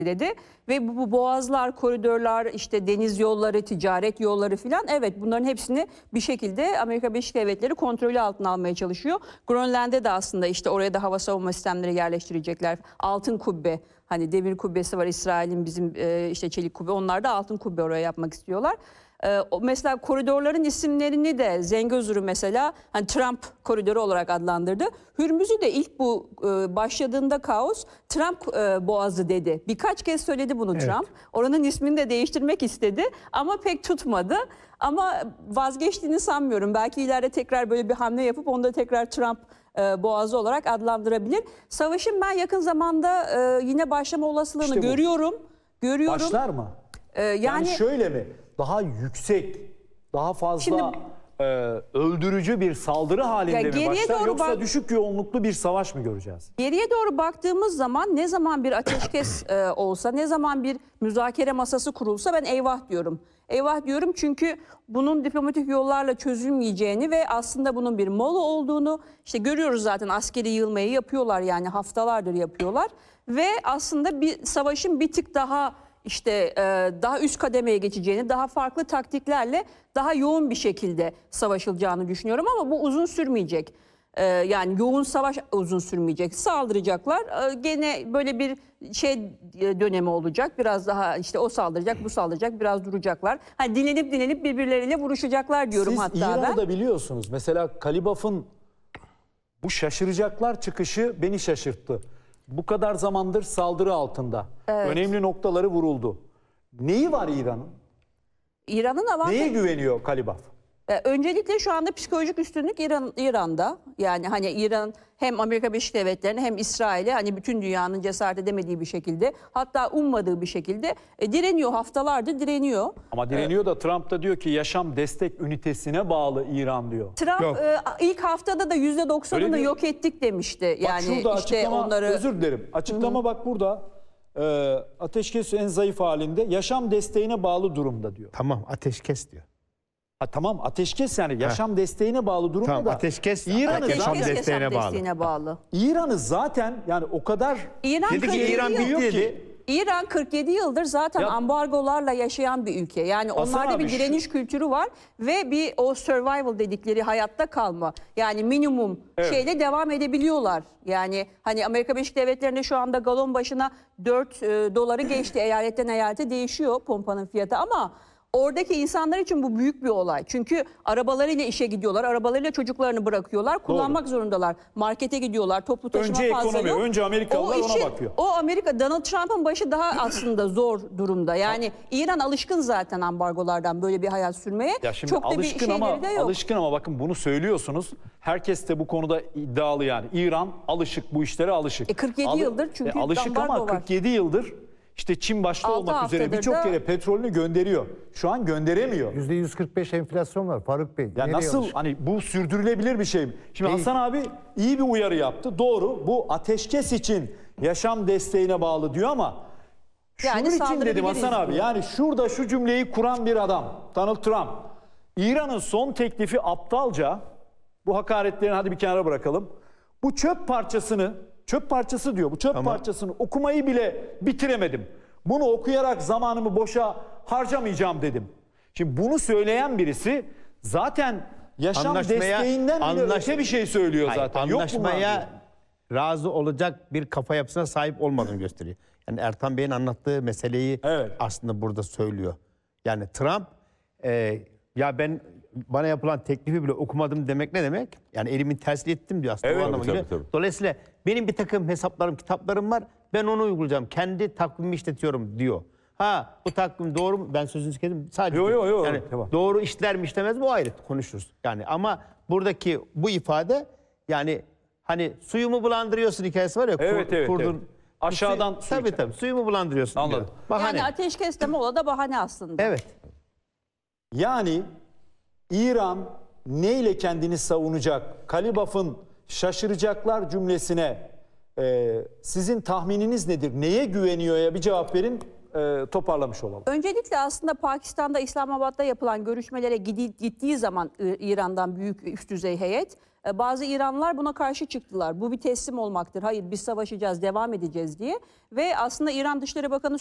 dedi. Ve bu boğazlar, koridorlar, işte deniz yolları, ticaret yolları filan, evet, bunların hepsini bir şekilde Amerika Birleşik Devletleri kontrolü altına almaya çalışıyor. Grönland'de de aslında işte oraya da hava savunma sistemleri yerleştirecekler. Altın kubbe, hani demir kubbesi var İsrail'in, bizim işte çelik kubbe, onlar da altın kubbe oraya yapmak istiyorlar. Mesela koridorların isimlerini de Zengezur'u mesela hani Trump koridoru olarak adlandırdı. Hürmüz'ü de ilk bu başladığında kaos Trump boğazı dedi. Birkaç kez söyledi bunu Trump. Oranın ismini de değiştirmek istedi ama pek tutmadı. Ama vazgeçtiğini sanmıyorum. Belki ileride tekrar böyle bir hamle yapıp onu da tekrar Trump boğazı olarak adlandırabilir. Savaşın ben yakın zamanda yine başlama olasılığını İşte görüyorum. Başlar mı? Yani şöyle mi? Daha yüksek, daha fazla öldürücü bir saldırı halinde mi başlar, yoksa düşük yoğunluklu bir savaş mı göreceğiz? Geriye doğru baktığımız zaman ne zaman bir ateşkes olsa, ne zaman bir müzakere masası kurulsa ben eyvah diyorum. Eyvah diyorum çünkü bunun diplomatik yollarla çözülmeyeceğini ve aslında bunun bir mola olduğunu işte görüyoruz zaten, askeri yığılmayı yapıyorlar, yani haftalardır yapıyorlar. Ve aslında bir savaşın bir tık daha işte daha üst kademeye geçeceğini, daha farklı taktiklerle daha yoğun bir şekilde savaşılacağını düşünüyorum ama bu uzun sürmeyecek. Yani yoğun savaş uzun sürmeyecek. Saldıracaklar. Gene böyle bir şey dönemi olacak. Biraz daha işte o saldıracak, bu saldıracak, biraz duracaklar. Hani dinlenip birbirleriyle vuruşacaklar diyorum. Siz hatta İran'ı ben. da biliyorsunuz. Mesela Kalibaf'ın bu şaşıracaklar çıkışı beni şaşırttı. Bu kadar zamandır saldırı altında. Evet. Önemli noktaları vuruldu. Neyi var İran'ın? İran'ın avantajı. Neye güveniyor Kalibaf? Öncelikle şu anda psikolojik üstünlük İran'da. Yani hani İran hem Amerika Birleşik Devletleri'ne hem İsrail'e hani bütün dünyanın cesaret edemediği bir şekilde, hatta ummadığı bir şekilde direniyor, haftalardır direniyor. Ama direniyor da Trump da diyor ki yaşam destek ünitesine bağlı İran diyor. Trump ilk haftada da %90'ını yok ettik demişti. Bak Yani şurada işte açıklama, onları... özür dilerim. Açıklama bak burada. Ateşkes en zayıf halinde, yaşam desteğine bağlı durumda diyor. Tamam, ateşkes diyor. Tamam, ateşkes yani yaşam desteğine bağlı durumda Tamam, da. ateşkes İran'ı yaşam zaten, desteğine bağlı. İran'ı zaten yani o kadar Dedi ki İran bitti dedi. İran 47 yıldır zaten ambargolarla yaşayan bir ülke. Yani onlarda bir direniş kültürü var ve bir o survival dedikleri hayatta kalma. Yani minimum şeyle devam edebiliyorlar. Yani hani Amerika Birleşik Devletleri'nde şu anda galon başına 4 doları geçti. Eyaletten eyalete değişiyor pompanın fiyatı ama oradaki insanlar için bu büyük bir olay. Çünkü arabalarıyla işe gidiyorlar, arabalarıyla çocuklarını bırakıyorlar, kullanmak zorundalar. Markete gidiyorlar, toplu taşıma önce fazla ekonomi, yok. önce Amerikalılar ona bakıyor. O Amerika, Donald Trump'ın başı daha aslında zor durumda. Yani İran alışkın zaten ambargolardan böyle bir hayat sürmeye. Ya şimdi çok da bir şeyleri de yok. Alışkın ama bakın bunu söylüyorsunuz. Herkes de bu konuda iddialı yani. İran alışık, bu işlere alışık. 47 yıldır çünkü alışık ama ambargo var. 47 yıldır işte Çin başta olmak üzere birçok yere petrolünü gönderiyor. Şu an gönderemiyor. %145 enflasyon var Faruk Bey. Ya nasıl hani bu sürdürülebilir bir şey mi? Şimdi Hasan abi iyi bir uyarı yaptı. Doğru, bu ateşkes için yaşam desteğine bağlı diyor ama yani şunun için dedim Hasan abi. Yani şurada şu cümleyi kuran bir adam, Donald Trump. İran'ın son teklifi aptalca, bu hakaretlerini hadi bir kenara bırakalım. Bu çöp parçası diyor. Bu çöp parçasını okumayı bile bitiremedim. Bunu okuyarak zamanımı boşa harcamayacağım dedim. Şimdi bunu söyleyen birisi zaten yaşam desteğinden bile öte bir şey söylüyor zaten. Anlaşmaya razı olacak bir kafa yapısına sahip olmadığını gösteriyor. Yani Ertan Bey'in anlattığı meseleyi aslında burada söylüyor. Yani Trump ya ben bana yapılan teklifi bile okumadım demek ne demek? Yani elimin tersini ettim diyor aslında. Evet, tabii. Dolayısıyla benim bir takım hesaplarım, kitaplarım var. Ben onu uygulayacağım. Kendi takvimimi işletiyorum diyor. Bu takvim doğru mu? Ben sözünüzü kestim. Sadece yani doğru işler mi işlemez mi o ayrı konuşuruz. Yani ama buradaki bu ifade yani hani suyumu bulandırıyorsun hikayesi var ya. Evet. Aşağıdan su tabii içer. tabii suyumu bulandırıyorsun. Anladım. Diyor. Bahane. Yani ateşkes de mola da bahane aslında. Evet. Yani İran neyle kendini savunacak? Kalibaf'ın şaşıracaklar cümlesine sizin tahmininiz nedir? Neye güveniyor ya? Bir cevap verin. toparlamış olalım. Öncelikle aslında Pakistan'da İslamabad'da yapılan görüşmelere gittiği zaman İran'dan büyük üst düzey heyet, bazı İranlılar buna karşı çıktılar. Bu bir teslim olmaktır. Hayır, biz savaşacağız, devam edeceğiz diye. Ve aslında İran Dışişleri Bakanı